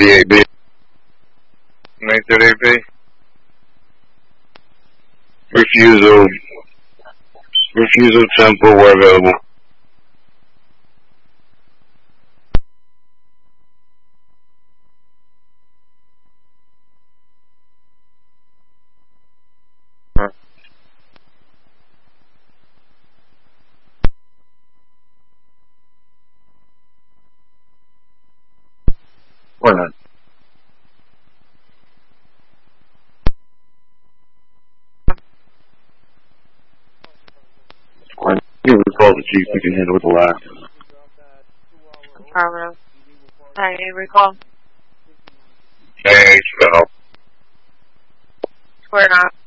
938B. 938B. Refusal tempo where available. Why not? You recall the chief, we can handle it the last. Affirmative. Hi, recall. Hey, so. Square not.